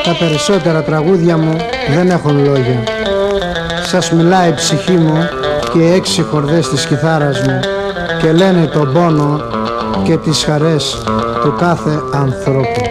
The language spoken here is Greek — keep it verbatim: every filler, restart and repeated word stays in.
Τα περισσότερα τραγούδια μου δεν έχουν λόγια. Σας μιλάει η ψυχή μου και οι έξι χορδές της κιθάρας μου και λένε τον πόνο και τις χαρές του κάθε ανθρώπου.